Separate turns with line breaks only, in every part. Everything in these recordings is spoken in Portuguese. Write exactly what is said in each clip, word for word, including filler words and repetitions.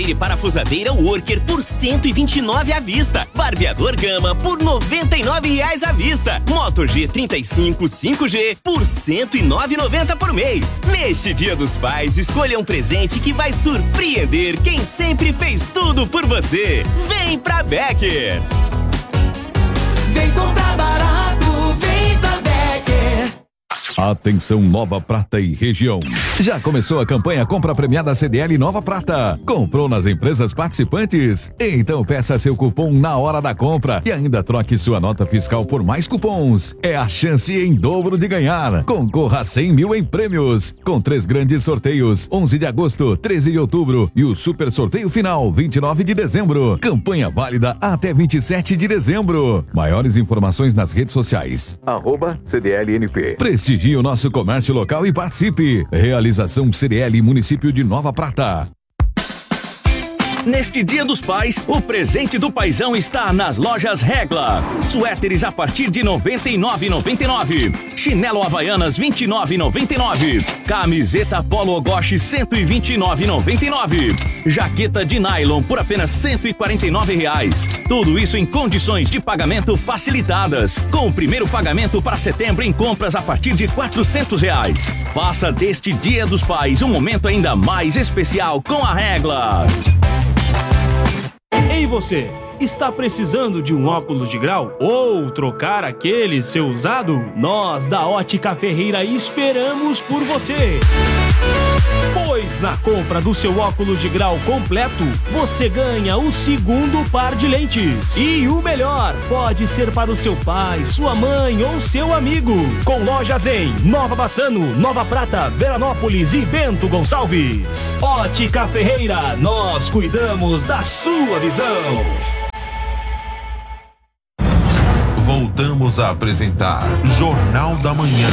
E parafusadeira Worker por cento e vinte e nove à vista. Barbeador Gama por noventa e nove reais à vista. Moto G trinta e cinco cinco G por cento e nove reais e noventa centavos por mês. Neste Dia dos Pais, escolha um presente que vai surpreender quem sempre fez tudo por você. Vem pra Becker.
Vem comprar barato, vem pra Becker.
Atenção Nova Prata e região. Já começou a campanha Compra Premiada C D L Nova Prata. Comprou nas empresas participantes? Então peça seu cupom na hora da compra e ainda troque sua nota fiscal por mais cupons. É a chance em dobro de ganhar. Concorra a cem mil em prêmios. Com três grandes sorteios, onze de agosto, treze de outubro e o super sorteio final, vinte e nove de dezembro. Campanha válida até vinte e sete de dezembro. Maiores informações nas redes sociais. Arroba C D L N P. Prestigie o nosso comércio local e participe. Realização C D L Município de Nova Prata.
Neste Dia dos Pais, o presente do paizão está nas lojas Regla. Suéteres a partir de noventa e nove reais e noventa e nove centavos. Chinelo Havaianas vinte e nove reais e noventa e nove centavos. Camiseta Polo Ogoshi cento e vinte e nove reais e noventa e nove centavos. Jaqueta de nylon por apenas cento e quarenta e nove reais. Tudo isso em condições de pagamento facilitadas. Com o primeiro pagamento para setembro em compras a partir de quatrocentos reais. Faça deste Dia dos Pais um momento ainda mais especial com a Regla.
Ei você, está precisando de um óculos de grau? Ou trocar aquele seu usado? Nós da Ótica Ferreira esperamos por você! Pois na compra do seu óculos de grau completo, você ganha o segundo par de lentes. E o melhor, pode ser para o seu pai, sua mãe ou seu amigo. Com lojas em Nova Bassano, Nova Prata, Veranópolis e Bento Gonçalves. Ótica Ferreira, nós cuidamos da sua visão.
Voltamos a apresentar Jornal da Manhã.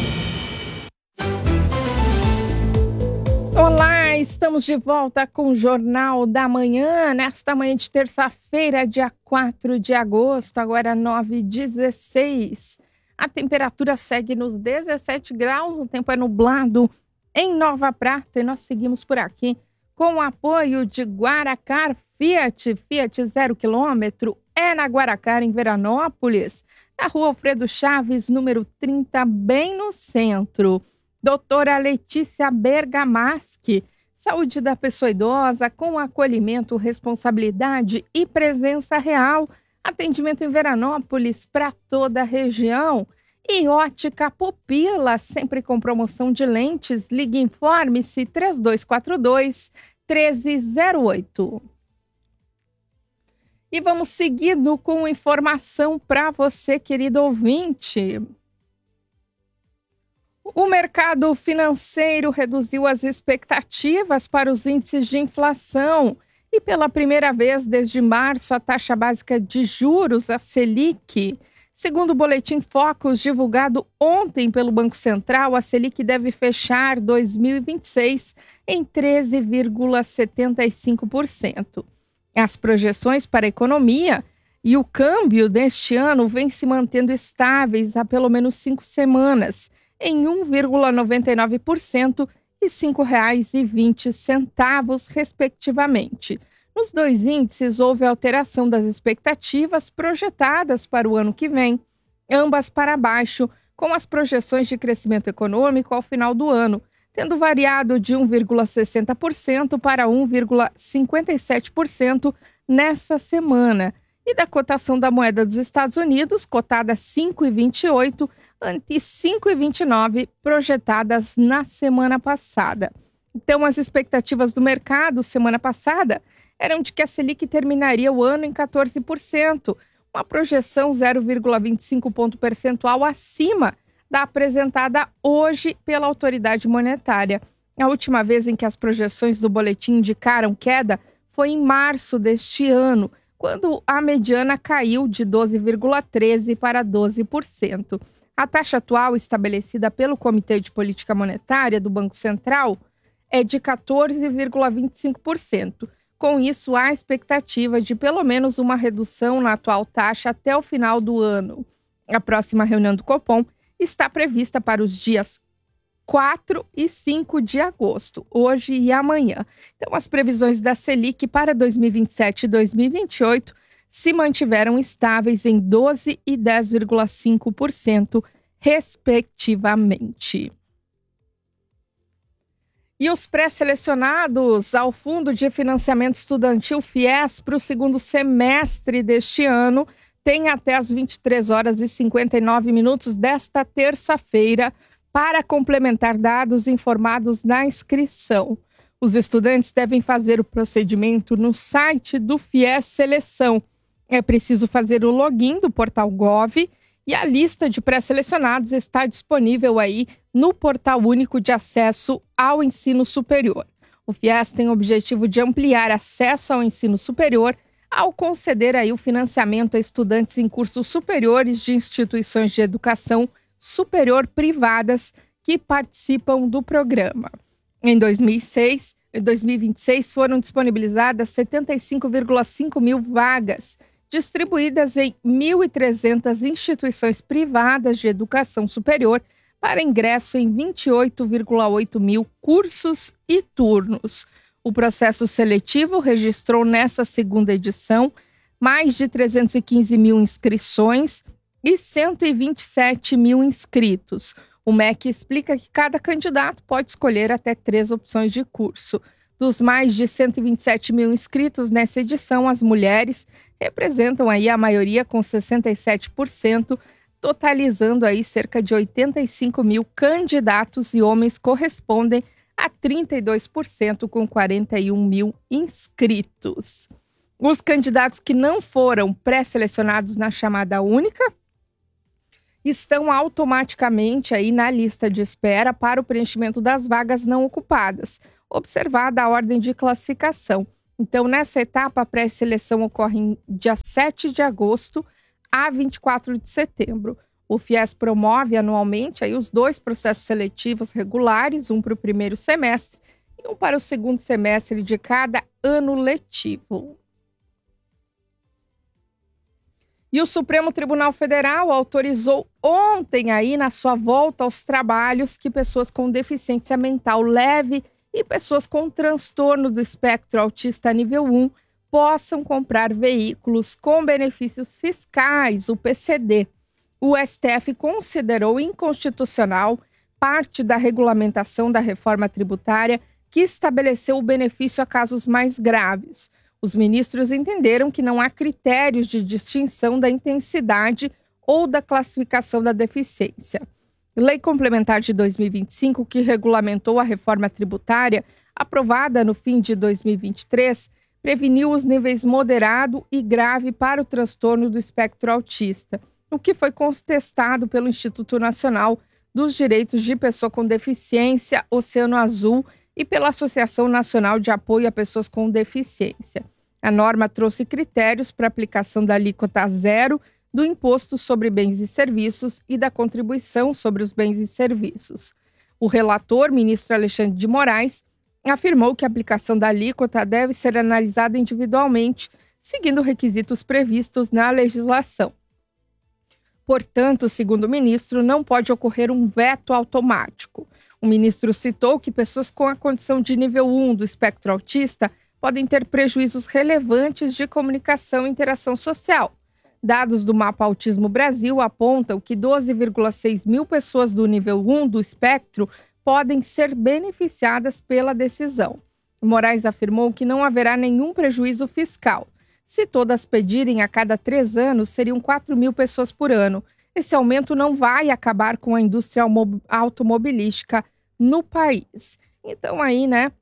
Olá, estamos de volta com o Jornal da Manhã, nesta manhã de terça-feira, dia quatro de agosto, agora nove e dezesseis. A temperatura segue nos dezessete graus, o tempo é nublado em Nova Prata e nós seguimos por aqui com o apoio de Guaracar Fiat, Fiat zero quilômetro, é na Guaracar, em Veranópolis, na rua Alfredo Chaves, número trinta, bem no centro. Doutora Letícia Bergamaschi, saúde da pessoa idosa com acolhimento, responsabilidade e presença real. Atendimento em Veranópolis para toda a região. E Ótica Pupila, sempre com promoção de lentes. Ligue e informe-se três dois quatro dois, um três zero oito. E vamos seguindo com informação para você, querido ouvinte. O mercado financeiro reduziu as expectativas para os índices de inflação e pela primeira vez desde março a taxa básica de juros, a Selic. Segundo o boletim Focus divulgado ontem pelo Banco Central, a Selic deve fechar dois mil e vinte e seis em treze vírgula setenta e cinco por cento. As projeções para a economia e o câmbio deste ano vêm se mantendo estáveis há pelo menos cinco semanas, em um vírgula noventa e nove por cento e cinco reais e vinte centavos, respectivamente. Nos dois índices, houve alteração das expectativas projetadas para o ano que vem, ambas para baixo, com as projeções de crescimento econômico ao final do ano, tendo variado de um vírgula sessenta por cento para um vírgula cinquenta e sete por cento nessa semana. E da cotação da moeda dos Estados Unidos, cotada cinco vírgula vinte e oito, ante cinco vírgula vinte e nove projetadas na semana passada. Então, as expectativas do mercado semana passada eram de que a Selic terminaria o ano em quatorze por cento, uma projeção zero vírgula vinte e cinco ponto percentual acima da apresentada hoje pela autoridade monetária. A última vez em que as projeções do boletim indicaram queda foi em março deste ano, quando a mediana caiu de doze vírgula treze por cento para doze por cento. A taxa atual estabelecida pelo Comitê de Política Monetária do Banco Central é de quatorze vírgula vinte e cinco por cento. Com isso, há expectativa de pelo menos uma redução na atual taxa até o final do ano. A próxima reunião do Copom está prevista para os dias quatro e cinco de agosto, hoje e amanhã. Então, as previsões da Selic para dois mil e vinte e sete e dois mil e vinte e oito se mantiveram estáveis em doze e dez vírgula cinco por cento, respectivamente. E os pré-selecionados ao Fundo de Financiamento Estudantil FIES para o segundo semestre deste ano têm até as vinte e três horas e cinquenta e nove minutos desta terça-feira para complementar dados informados na inscrição. Os estudantes devem fazer o procedimento no site do FIES Seleção. É preciso fazer o login do portal Gov e a lista de pré-selecionados está disponível aí no Portal Único de Acesso ao Ensino Superior. O FIES tem o objetivo de ampliar acesso ao ensino superior ao conceder aí o financiamento a estudantes em cursos superiores de instituições de educação superior privadas que participam do programa. Em dois mil e seis, em dois mil e vinte e seis foram disponibilizadas setenta e cinco vírgula cinco mil vagas, distribuídas em mil e trezentas instituições privadas de educação superior para ingresso em vinte e oito vírgula oito mil cursos e turnos. O processo seletivo registrou nessa segunda edição mais de trezentos e quinze mil inscrições e cento e vinte e sete mil inscritos. O M E C explica que cada candidato pode escolher até três opções de curso. Dos mais de cento e vinte e sete mil inscritos nessa edição, as mulheres representam aí a maioria com sessenta e sete por cento, totalizando aí cerca de oitenta e cinco mil candidatos, e homens correspondem a trinta e dois por cento com quarenta e um mil inscritos. Os candidatos que não foram pré-selecionados na chamada única estão automaticamente aí na lista de espera para o preenchimento das vagas não ocupadas, observada a ordem de classificação. Então, nessa etapa, a pré-seleção ocorre em dia sete de agosto a vinte e quatro de setembro. O FIES promove anualmente aí os dois processos seletivos regulares, um para o primeiro semestre e um para o segundo semestre de cada ano letivo. E o Supremo Tribunal Federal autorizou ontem, aí, na sua volta aos trabalhos, que pessoas com deficiência mental leve e pessoas com transtorno do espectro autista nível um possam comprar veículos com benefícios fiscais, o P C D. O S T F considerou inconstitucional parte da regulamentação da reforma tributária que estabeleceu o benefício a casos mais graves. Os ministros entenderam que não há critérios de distinção da intensidade ou da classificação da deficiência. Lei Complementar de dois mil e vinte e cinco, que regulamentou a reforma tributária, aprovada no fim de dois mil e vinte e três, preveniu os níveis moderado e grave para o transtorno do espectro autista, o que foi contestado pelo Instituto Nacional dos Direitos de Pessoa com Deficiência, Oceano Azul, e pela Associação Nacional de Apoio a Pessoas com Deficiência. A norma trouxe critérios para aplicação da alíquota zero do Imposto sobre Bens e Serviços e da contribuição sobre os bens e serviços. O relator, ministro Alexandre de Moraes, afirmou que a aplicação da alíquota deve ser analisada individualmente, seguindo requisitos previstos na legislação. Portanto, segundo o ministro, não pode ocorrer um veto automático. O ministro citou que pessoas com a condição de nível um do espectro autista podem ter prejuízos relevantes de comunicação e interação social. Dados do Mapa Autismo Brasil apontam que doze vírgula seis mil pessoas do nível um do espectro podem ser beneficiadas pela decisão. Moraes afirmou que não haverá nenhum prejuízo fiscal. Se todas pedirem a cada três anos, seriam quatro mil pessoas por ano. Esse aumento não vai acabar com a indústria automobilística no país. Então aí, né,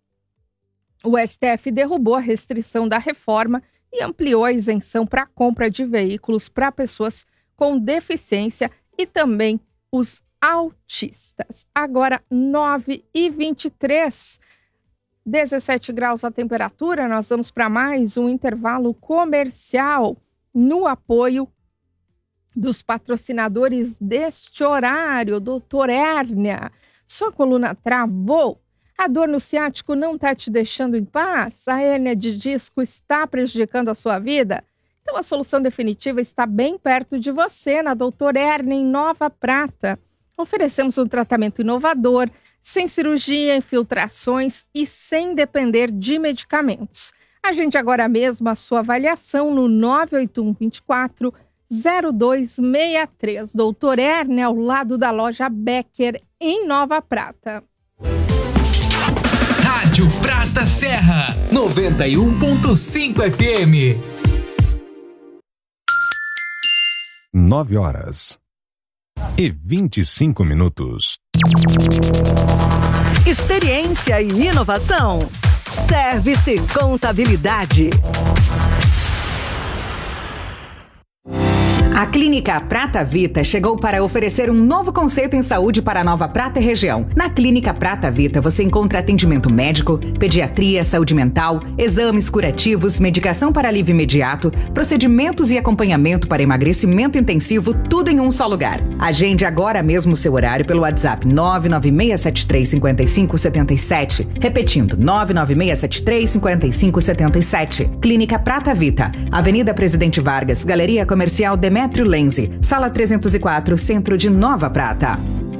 o S T F derrubou a restrição da reforma e ampliou a isenção para a compra de veículos para pessoas com deficiência e também os autistas. Agora, nove e vinte e três, dezessete graus a temperatura, nós vamos para mais um intervalo comercial no apoio dos patrocinadores deste horário. Doutor Hérnia, sua coluna travou? A dor no ciático não está te deixando em paz? A hérnia de disco está prejudicando a sua vida? Então a solução definitiva está bem perto de você, na doutor Hérnia, em Nova Prata. Oferecemos um tratamento inovador, sem cirurgia, infiltrações e sem depender de medicamentos. Agende agora mesmo a sua avaliação no nove oito um, dois quatro, zero dois seis três. doutor Erne, ao lado da loja Becker, em Nova Prata.
Rádio Prata Serra, noventa e um ponto cinco F M.
Nove horas e vinte e cinco minutos.
Experiência e inovação. Service Contabilidade. A Clínica Prata Vita chegou para oferecer um novo conceito em saúde para a Nova Prata e região. Na Clínica Prata Vita você encontra atendimento médico, pediatria, saúde mental, exames curativos, medicação para alívio imediato, procedimentos e acompanhamento para emagrecimento intensivo, tudo em um só lugar. Agende agora mesmo seu horário pelo WhatsApp nove nove seis sete três cinco cinco sete sete. Repetindo, nove nove seis sete três cinco cinco sete sete. Clínica Prata Vita, Avenida Presidente Vargas, Galeria Comercial Demetrio Lenze, Sala trezentos e quatro, Centro de Nova Prata.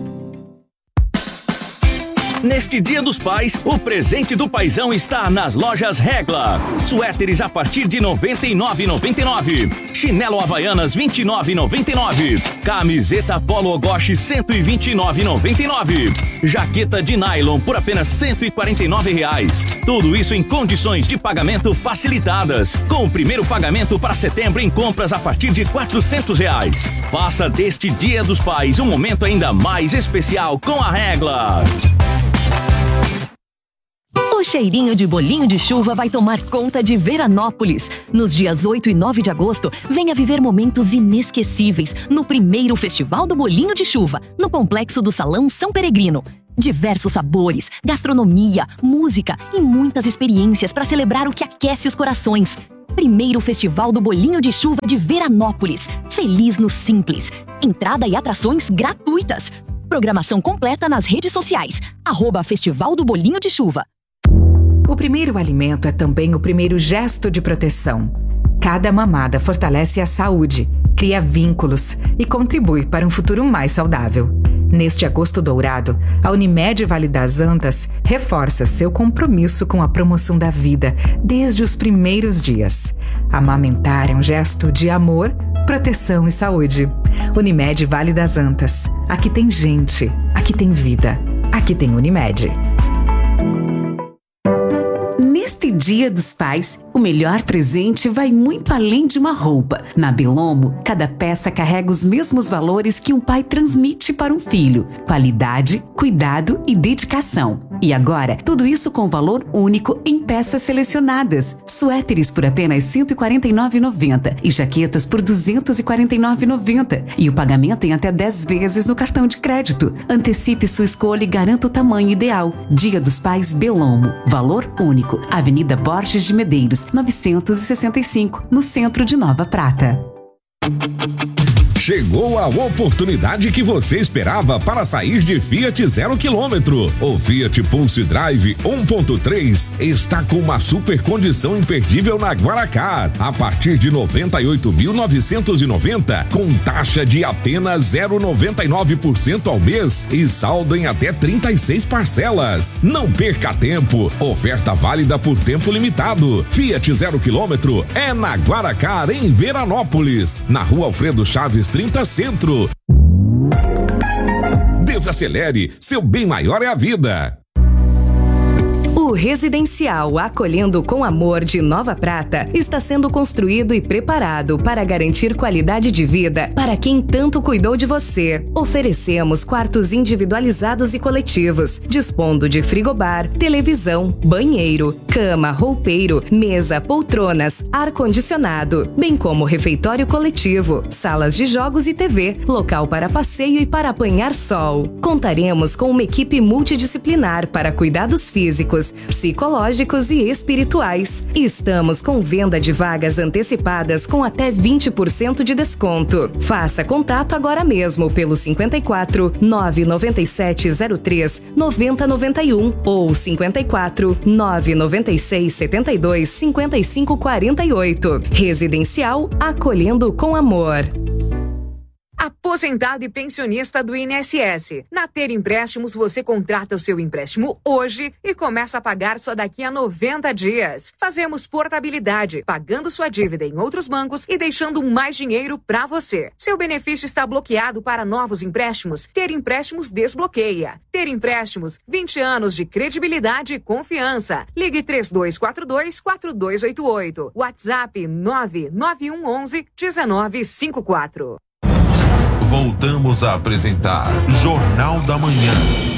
Neste Dia dos Pais, o presente do paizão está nas lojas Regla. Suéteres a partir de noventa e nove reais e noventa e nove centavos. Chinelo Havaianas vinte e nove reais e noventa e nove centavos. Camiseta Polo Ogoshi cento e vinte e nove reais e noventa e nove centavos. Jaqueta de nylon por apenas cento e quarenta e nove reais. Tudo isso em condições de pagamento facilitadas. Com o primeiro pagamento para setembro em compras a partir de quatrocentos reais. Faça deste Dia dos Pais um momento ainda mais especial com a Regla.
O cheirinho de bolinho de chuva vai tomar conta de Veranópolis. Nos dias oito e nove de agosto, venha viver momentos inesquecíveis no primeiro Festival do Bolinho de Chuva, no Complexo do Salão São Peregrino. Diversos sabores, gastronomia, música e muitas experiências para celebrar o que aquece os corações. Primeiro Festival do Bolinho de Chuva de Veranópolis. Feliz no Simples. Entrada e atrações gratuitas. Programação completa nas redes sociais. Arroba Festival do Bolinho de Chuva.
O primeiro alimento é também o primeiro gesto de proteção. Cada mamada fortalece a saúde, cria vínculos e contribui para um futuro mais saudável. Neste agosto dourado, a Unimed Vale das Antas reforça seu compromisso com a promoção da vida desde os primeiros dias. Amamentar é um gesto de amor, proteção e saúde. Unimed Vale das Antas. Aqui tem gente, aqui tem vida, aqui tem Unimed. Neste Dia dos Pais, o melhor presente vai muito além de uma roupa. Na Belomo, cada peça carrega os mesmos valores que um pai transmite para um filho: qualidade, cuidado e dedicação. E agora, tudo isso com valor único em peças selecionadas. Suéteres por apenas cento e quarenta e nove reais e noventa centavos e jaquetas por duzentos e quarenta e nove reais e noventa centavos. E o pagamento em até dez vezes no cartão de crédito. Antecipe sua escolha e garanta o tamanho ideal. Dia dos Pais Belomo. Valor único. Avenida Borges de Medeiros, novecentos e sessenta e cinco, no centro de Nova Prata.
Chegou a oportunidade que você esperava para sair de Fiat zero quilômetro. O Fiat Pulse Drive um ponto três está com uma super condição imperdível na Guaracar, a partir de noventa e oito mil novecentos e noventa, com taxa de apenas zero vírgula noventa e nove por cento ao mês e saldo em até trinta e seis parcelas. Não perca tempo, oferta válida por tempo limitado. Fiat zero quilômetro é na Guaracar, em Veranópolis, na Rua Alfredo Chaves trinta Centro. Desacelere, seu bem maior é a vida.
O Residencial Acolhendo com Amor de Nova Prata está sendo construído e preparado para garantir qualidade de vida para quem tanto cuidou de você. Oferecemos quartos individualizados e coletivos, dispondo de frigobar, televisão, banheiro, cama, roupeiro, mesa, poltronas, ar-condicionado, bem como refeitório coletivo, salas de jogos e T V, local para passeio e para apanhar sol. Contaremos com uma equipe multidisciplinar para cuidados físicos, psicológicos e espirituais. Estamos com venda de vagas antecipadas com até vinte por cento de desconto. Faça contato agora mesmo pelo cinquenta e quatro, nove nove sete zero três, noventa noventa e um ou cinquenta e quatro, nove nove seis setenta e dois, cinquenta e cinco quarenta e oito. Residencial Acolhendo com Amor.
Apoio
aposentado e pensionista do I N S S. Na Ter Empréstimos, você contrata o seu empréstimo hoje e começa a pagar só daqui a noventa dias. Fazemos portabilidade, pagando sua dívida em outros bancos e deixando mais dinheiro para você. Seu benefício está bloqueado para novos empréstimos? Ter Empréstimos desbloqueia. Ter Empréstimos, vinte anos de credibilidade e confiança. Ligue três dois quatro dois, quatro dois oito oito. WhatsApp nove nove um um um, um nove cinco quatro.
Voltamos a apresentar Jornal da Manhã.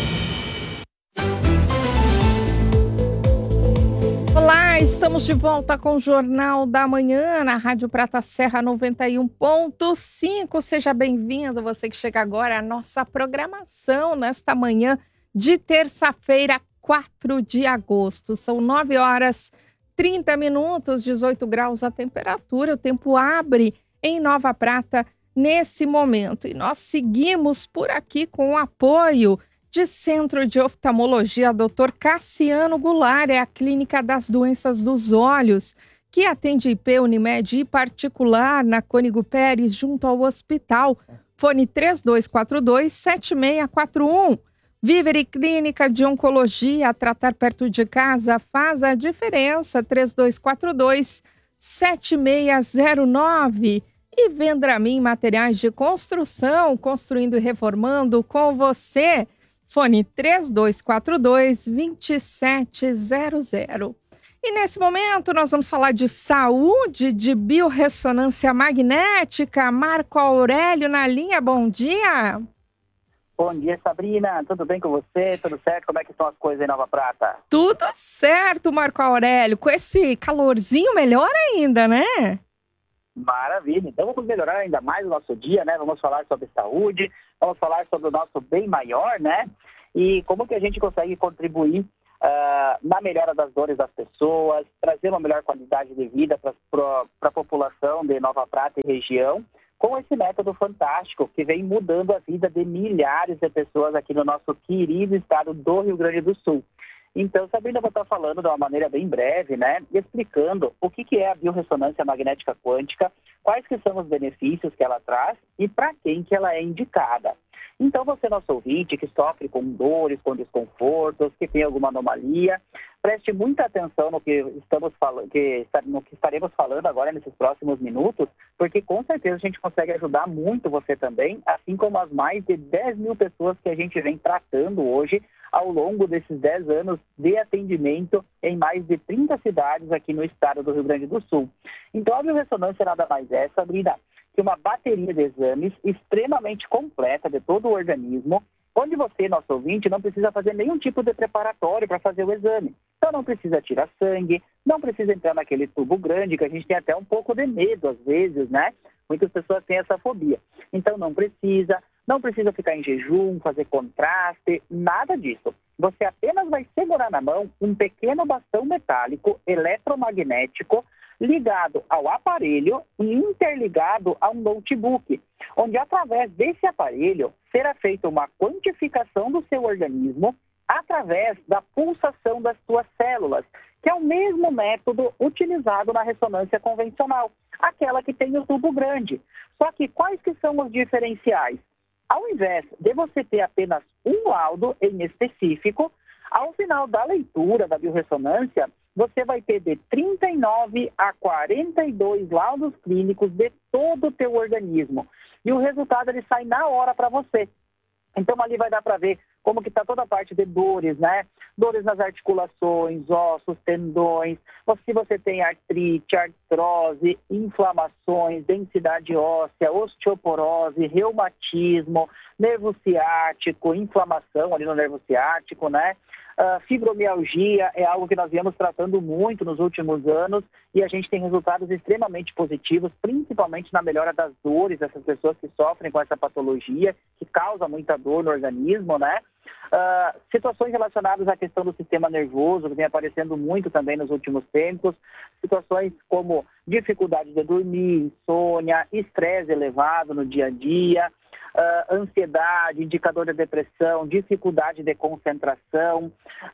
Olá, estamos de volta com o Jornal da Manhã na Rádio Prata Serra noventa e um ponto cinco. Seja bem-vindo, você que chega agora à nossa programação nesta manhã de terça-feira, quatro de agosto. São nove horas e trinta minutos, dezoito graus a temperatura. O tempo abre em Nova Prata nesse momento. E nós seguimos por aqui com o apoio de Centro de Oftalmologia doutor Cassiano Goulart, é a clínica das doenças dos olhos, que atende I P, Unimed e particular na Cônigo Pérez, junto ao hospital. Fone três dois quatro dois, sete seis quatro um. Vivere Clínica de Oncologia, tratar perto de casa faz a diferença. três dois quatro dois, sete seis zero nove. E Vendramin Materiais de Construção, construindo e reformando com você. Fone três dois quatro dois, dois sete zero zero. E nesse momento nós vamos falar de saúde, de biorressonância magnética. Marco Aurélio na linha, bom dia.
Bom dia, Sabrina. Tudo bem com você? Tudo certo? Como é que estão as coisas em Nova Prata?
Tudo certo, Marco Aurélio. Com esse calorzinho, melhor ainda, né?
Maravilha. Então vamos melhorar ainda mais o nosso dia, né? Vamos falar sobre saúde, vamos falar sobre o nosso bem maior, né? E como que a gente consegue contribuir uh, na melhora das dores das pessoas, trazer uma melhor qualidade de vida para a população de Nova Prata e região, com esse método fantástico que vem mudando a vida de milhares de pessoas aqui no nosso querido estado do Rio Grande do Sul. Então, Sabrina, eu vou estar falando de uma maneira bem breve, né, explicando o que, que é a biorressonância magnética quântica, quais que são os benefícios que ela traz e para quem que ela é indicada. Então, você, nosso ouvinte, que sofre com dores, com desconfortos, que tem alguma anomalia, preste muita atenção no que estamos falando, que, no que estaremos falando agora nesses próximos minutos, porque com certeza a gente consegue ajudar muito você também, assim como as mais de dez mil pessoas que a gente vem tratando hoje ao longo desses dez anos de atendimento em mais de trinta cidades aqui no estado do Rio Grande do Sul. Então, a biorressonância nada mais é, Sabrina, que uma bateria de exames extremamente completa de todo o organismo, onde você, nosso ouvinte, não precisa fazer nenhum tipo de preparatório para fazer o exame. Então não precisa tirar sangue, não precisa entrar naquele tubo grande, que a gente tem até um pouco de medo às vezes, né? Muitas pessoas têm essa fobia. Então não precisa, não precisa ficar em jejum, fazer contraste, nada disso. Você apenas vai segurar na mão um pequeno bastão metálico eletromagnético ligado ao aparelho e interligado a um notebook, onde através desse aparelho será feita uma quantificação do seu organismo através da pulsação das suas células, que é o mesmo método utilizado na ressonância convencional, aquela que tem o tubo grande. Só que quais que são os diferenciais? Ao invés de você ter apenas um laudo em específico, ao final da leitura da biorressonância, você vai ter de trinta e nove a quarenta e dois laudos clínicos de todo o teu organismo. E o resultado ele sai na hora para você. Então ali vai dar para ver como que está toda a parte de dores, né? Dores nas articulações, ossos, tendões, se você tem artrite, artrose, inflamações, densidade óssea, osteoporose, reumatismo, nervo ciático, inflamação ali no nervo ciático, né? Uh, fibromialgia é algo que nós viemos tratando muito nos últimos anos e a gente tem resultados extremamente positivos, principalmente na melhora das dores dessas pessoas que sofrem com essa patologia, que causa muita dor no organismo, né? Uh, situações relacionadas à questão do sistema nervoso, que vem aparecendo muito também nos últimos tempos, situações como dificuldade de dormir, insônia, estresse elevado no dia a dia, uh, ansiedade, indicador de depressão, dificuldade de concentração,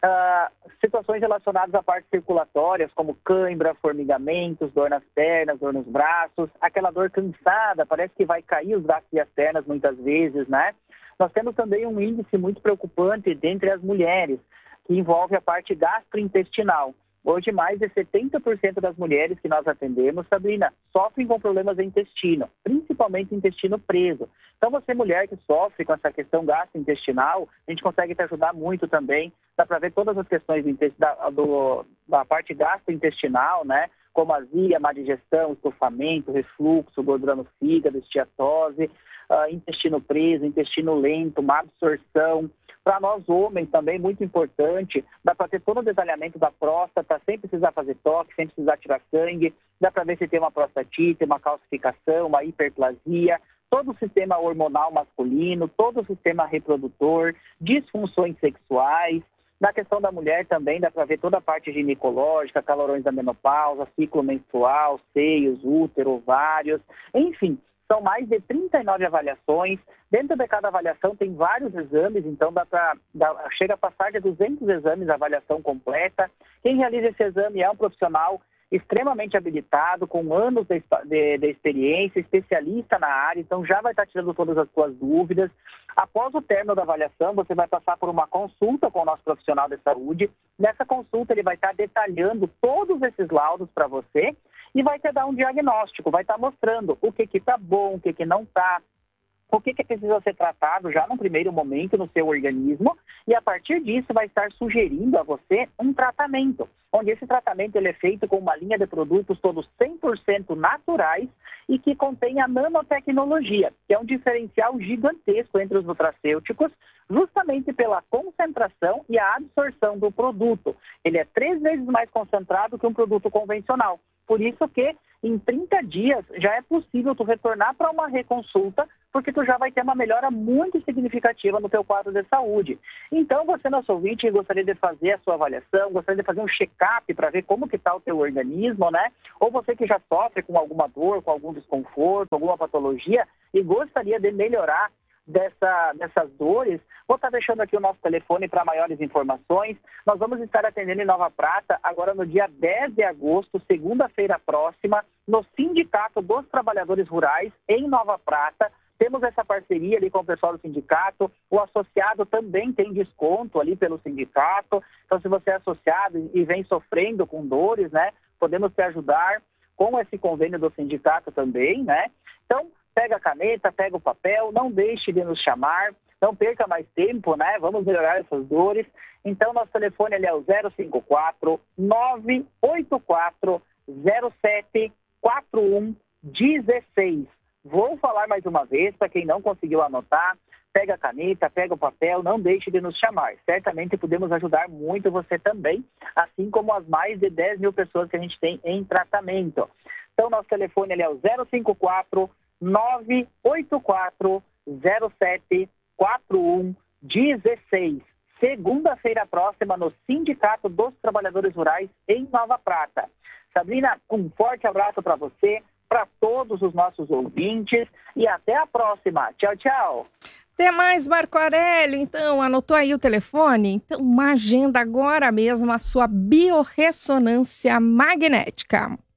uh, situações relacionadas à parte circulatórias, como cãibra, formigamentos, dor nas pernas, dor nos braços, aquela dor cansada, parece que vai cair os braços e as pernas muitas vezes, né? Nós temos também um índice muito preocupante dentre as mulheres, que envolve a parte gastrointestinal. Hoje, mais de setenta por cento das mulheres que nós atendemos, Sabrina, sofrem com problemas de intestino, principalmente intestino preso. Então, você, mulher que sofre com essa questão gastrointestinal, a gente consegue te ajudar muito também. Dá para ver todas as questões do, da, do, da parte gastrointestinal, né? Como azia, má digestão, estufamento, refluxo, gordura no fígado, esteatose, uh, intestino preso, intestino lento, má absorção. Para nós homens também, muito importante, dá para ter todo o detalhamento da próstata, sem precisar fazer toque, sem precisar tirar sangue, dá para ver se tem uma prostatite, uma calcificação, uma hiperplasia, todo o sistema hormonal masculino, todo o sistema reprodutor, disfunções sexuais. Na questão da mulher também dá para ver toda a parte ginecológica, calorões da menopausa, ciclo menstrual, seios, útero, ovários, enfim. São mais de trinta e nove avaliações. Dentro de cada avaliação tem vários exames, então dá pra, dá, chega a passar de duzentos exames a avaliação completa. Quem realiza esse exame é um profissional extremamente habilitado, com anos de, de, de experiência, especialista na área, então já vai estar tirando todas as suas dúvidas. Após o término da avaliação, você vai passar por uma consulta com o nosso profissional de saúde. Nessa consulta, ele vai estar detalhando todos esses laudos para você e vai te dar um diagnóstico, vai estar mostrando o que que está bom, o que que não está, o que que precisa ser tratado já no primeiro momento no seu organismo, e a partir disso vai estar sugerindo a você um tratamento, onde esse tratamento ele é feito com uma linha de produtos todos cem por cento naturais e que contém a nanotecnologia, que é um diferencial gigantesco entre os nutracêuticos, justamente pela concentração e a absorção do produto. Ele é três vezes mais concentrado que um produto convencional. Por isso que em trinta dias já é possível tu retornar para uma reconsulta, porque tu já vai ter uma melhora muito significativa no teu quadro de saúde. Então, você, nosso ouvinte, gostaria de fazer a sua avaliação, gostaria de fazer um check-up para ver como que está o teu organismo, né? Ou você que já sofre com alguma dor, com algum desconforto, alguma patologia e gostaria de melhorar Dessa, dessas dores, vou estar deixando aqui o nosso telefone para maiores informações. Nós vamos estar atendendo em Nova Prata, agora no dia dez de agosto, segunda-feira próxima, no Sindicato dos Trabalhadores Rurais, em Nova Prata. Temos essa parceria ali com o pessoal do sindicato, o associado também tem desconto ali pelo sindicato. Então, se você é associado e vem sofrendo com dores, né, podemos te ajudar com esse convênio do sindicato também, né? Então, pega a caneta, pega o papel, não deixe de nos chamar, não perca mais tempo, né? Vamos melhorar essas dores. Então, nosso telefone ele é o zero cinco quatro, nove oito quatro, zero sete quatro um um seis. Vou falar mais uma vez, para quem não conseguiu anotar, pega a caneta, pega o papel, não deixe de nos chamar. Certamente podemos ajudar muito você também, assim como as mais de dez mil pessoas que a gente tem em tratamento. Então, nosso telefone ele é o zero cinco quatro, nove oito quatro, zero sete quatro um um seis. Segunda-feira próxima no Sindicato dos Trabalhadores Rurais em Nova Prata. Sabrina, um forte abraço para você, para todos os nossos ouvintes e até a próxima. Tchau, tchau.
Até mais, Marco Aurélio. Então, anotou aí o telefone? Então, uma agenda agora mesmo a sua biorressonância magnética.